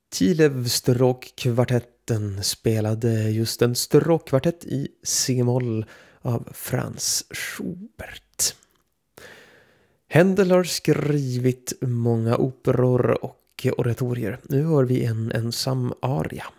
Thielew-stråkkvartetten spelade just en stråkkvartett i C-moll av Franz Schubert. Händel har skrivit många operor och oratorier. Nu hör vi en ensam aria.